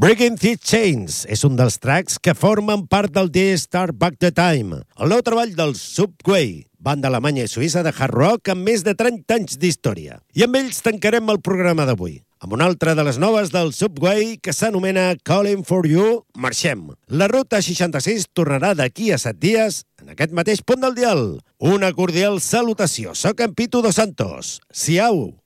Breaking These Chains és un dels tracks que formen part del The Start Back the Time, el nou treball del Subway, banda alemanya i suïssa de hard rock amb més de 30 anys d'història. I amb ells tancarem el programa d'avui, amb una altra de les noves del Subway que s'anomena Calling for You. Marxem. La ruta 66 tornarà d'aquí a 7 dies en aquest mateix punt del dial. Una cordial salutació. Soc en Pitu Dos Santos. Siau!